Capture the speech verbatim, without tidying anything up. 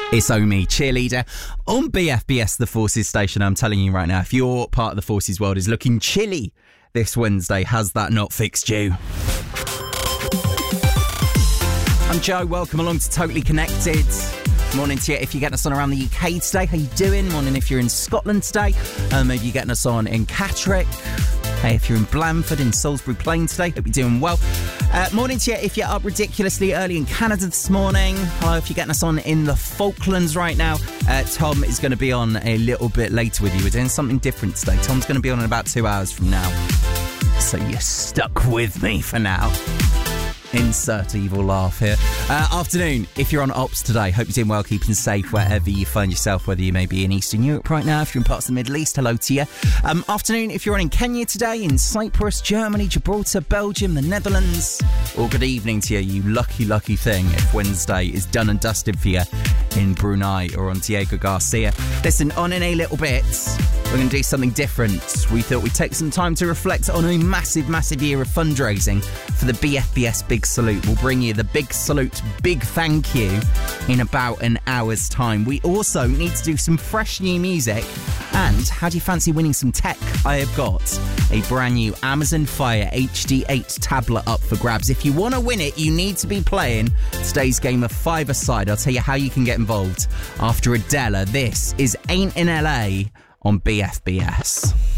It's Omi, cheerleader, on B F B S, the Forces station. I'm telling you right now, if your part of the Forces world is looking chilly this Wednesday, has that not fixed you? I'm Joe, welcome along to Totally Connected. Morning to you if you're getting us on around the U K today. How you doing? Morning if you're in Scotland today. Uh, maybe you're getting us on in Catterick. Hey, if you're in Blandford, in Salisbury Plain today, hope you're doing well. Uh, morning to you if you're up ridiculously early in Canada this morning. Hello if you're getting us on in the Falklands right now. Uh, Tom is going to be on a little bit later with you. We're doing something different today. Tom's going to be on in about two hours from now. So you're stuck with me for now. Insert evil laugh here. Uh, afternoon, if you're on ops today, hope you're doing well, keeping safe wherever you find yourself, whether you may be in Eastern Europe right now, if you're in parts of the Middle East, hello to you. Um, afternoon, if you're on in Kenya today, in Cyprus, Germany, Gibraltar, Belgium, the Netherlands, or good evening to you, you lucky, lucky thing, if Wednesday is done and dusted for you in Brunei or on Diego Garcia. Listen, on in a little bit, we're going to do something different. We thought we'd take some time to reflect on a massive, massive year of fundraising for the B F B S Big Salute. We'll bring you the Big Salute, big thank you in about an hour's time. We also need to do some fresh new music. And how do you fancy winning some tech? I have got a brand new Amazon Fire H D eight tablet up for grabs. If you want to win it, you need to be playing today's game of five-a-side. I'll tell you how you can get involved after Adela. This is Ain't in L A on B F B S.